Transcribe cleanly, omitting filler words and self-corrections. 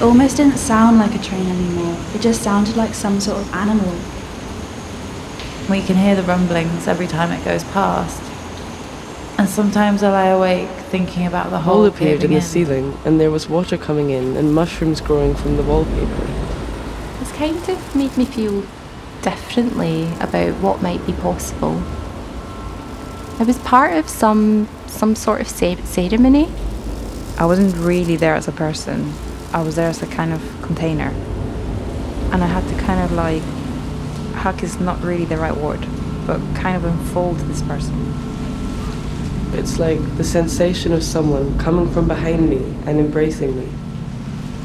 It almost didn't sound like a train anymore. It just sounded like some sort of animal. We can hear the rumblings every time it goes past. And sometimes I lie awake thinking about the hole appeared in the ceiling, and there was water coming in and mushrooms growing from the wallpaper. It's kind of made me feel differently about what might be possible. I was part of some sort of ceremony. I wasn't really there as a person. I was there as a kind of container. And I had to kind of like, hug is not really the right word, but kind of unfold this person. It's like the sensation of someone coming from behind me and embracing me.